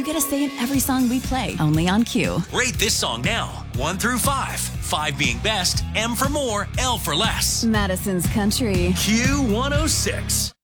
you get a say in every song we play, only on Q. Rate this song now, 1 through 5. 5 being best, M for more, L for less. Madison's Country. Q106.